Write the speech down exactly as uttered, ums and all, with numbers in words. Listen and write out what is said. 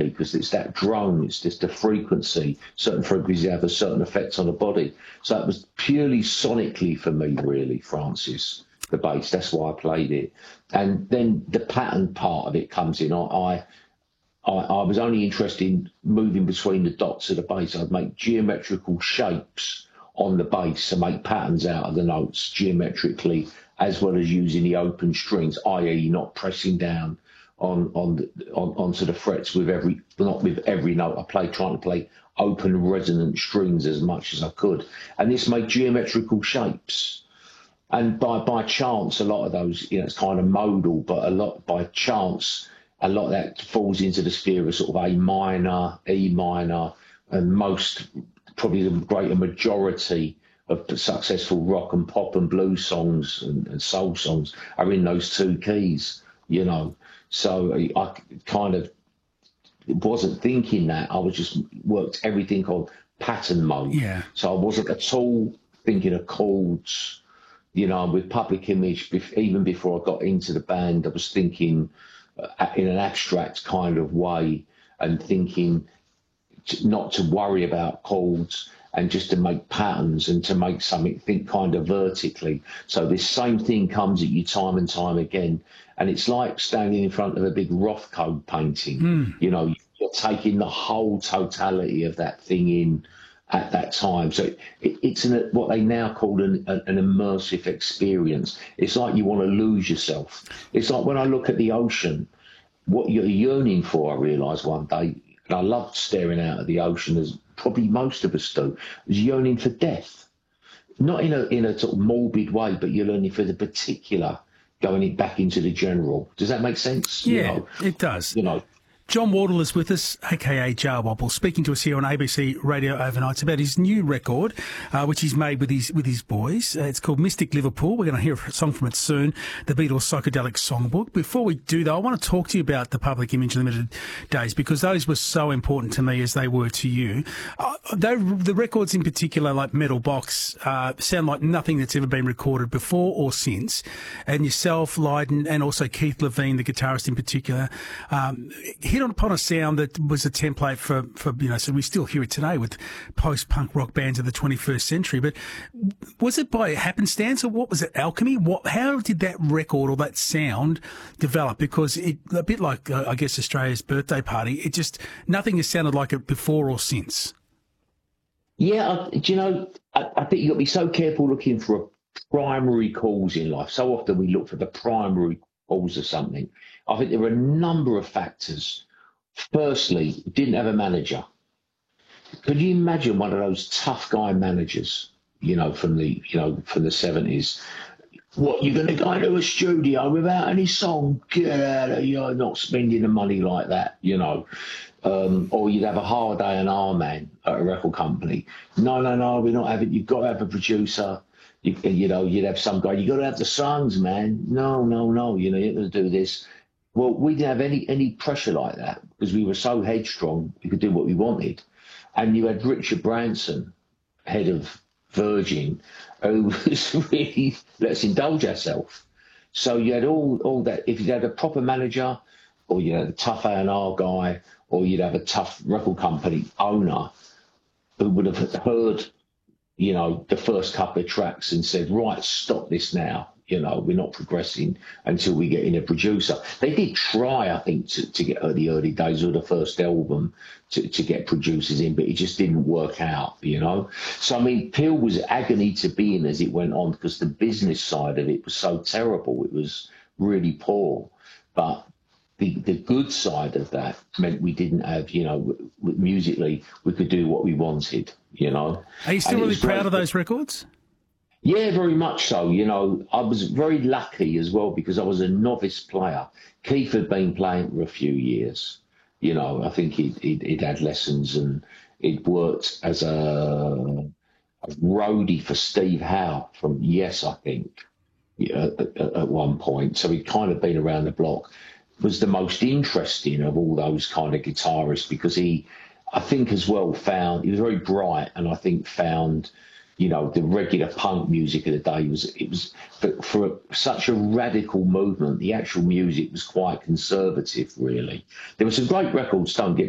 because it's that drone, it's just the frequency. Certain frequencies have a certain effect on the body. So it was purely sonically for me, really, Francis, the bass. That's why I played it. And then the pattern part of it comes in. I, I, I was only interested in moving between the dots of the bass. I'd make geometrical shapes on the bass and make patterns out of the notes geometrically, as well as using the open strings, that is not pressing down on on, the, on onto the frets with every, not with every note I played, trying to play open resonant strings as much as I could. And this made geometrical shapes. And by, by chance, a lot of those, you know, it's kind of modal, but a lot by chance, a lot of that falls into the sphere of sort of A minor, E minor, and most, probably the greater majority of the successful rock and pop and blues songs and, and soul songs are in those two keys, you know. So I kind of wasn't thinking that. I was just worked everything on pattern mode. Yeah. So I wasn't at all thinking of chords, you know. With Public Image, even before I got into the band, I was thinking uh, in an abstract kind of way and thinking not to worry about chords, and just to make patterns and to make something, think kind of vertically. So this same thing comes at you time and time again. And it's like standing in front of a big Rothko painting. Mm. You know, you're taking the whole totality of that thing in at that time. So it, it's an, what they now call an, an immersive experience. It's like you want to lose yourself. It's like when I look at the ocean, what you're yearning for, I realised one day, and I loved staring out at the ocean, as probably most of us do, is yearning for death. Not in a in a sort of morbid way, but you're yearning for the particular, going back into the general. Does that make sense? Yeah, you know, it does. You know. John Wardle is with us, a k a. Jar Wobble, speaking to us here on A B C Radio Overnights about his new record, uh, which he's made with his with his boys. Uh, it's called Mystic Liverpool. We're going to hear a song from it soon, the Beatles Psychedelic Songbook. Before we do, though, I want to talk to you about the Public Image Limited days, because those were so important to me as they were to you. Uh, they, the records in particular, like Metal Box, uh, sound like nothing that's ever been recorded before or since. And yourself, Lydon, and also Keith Levine, the guitarist in particular, um, hit on upon a sound that was a template for, for, you know, so we still hear it today with post-punk rock bands of the twenty-first century. But was it by happenstance, or what was it, alchemy? What, how did that record or that sound develop? Because it, a bit like, uh, I guess, Australia's birthday party, it just, nothing has sounded like it before or since. Yeah, I, do you know, I, I think you've got to be so careful looking for a primary cause in life. So often we look for the primary cause of something. I think there are a number of factors. Firstly, didn't have a manager. Could you imagine one of those tough guy managers, you know, from the, you know, from the seventies? What, you're going to go into a studio without any song? Get out of here, you're not spending the money like that, you know. Um, or you'd have a hard A and R man at a record company. No, no, no, we're not having, you've got to have a producer. You, you know, you'd have some guy, you got to have the songs, man. No, no, no, you know, you're going to do this. Well, we didn't have any, any pressure like that because we were so headstrong, we could do what we wanted. And you had Richard Branson, head of Virgin, who was really, let's indulge ourselves. So you had all, all that. If you had a proper manager, or you had a tough A and R guy, or you'd have a tough record company owner who would have heard, you know, the first couple of tracks and said, right, stop this now. You know, we're not progressing until we get in a producer. They did try, I think, to, to get the early days of the first album to, to get producers in, but it just didn't work out, you know. So, I mean, Peel was agony to be in as it went on because the business side of it was so terrible. It was really poor. But the, the good side of that meant we didn't have, you know, musically, we could do what we wanted, you know. Are you still really proud of those records? Yeah, very much so. You know, I was very lucky as well because I was a novice player. Keith had been playing for a few years. You know, I think he'd, he'd, he'd had lessons and he'd worked as a, a roadie for Steve Howe from Yes, I think, yeah, at, at one point. So he'd kind of been around the block. Was the most interesting of all those kind of guitarists because he, I think as well, found, he was very bright and I think found, you know, the regular punk music of the day was, it was for, for such a radical movement, the actual music was quite conservative, really. There were some great records, don't get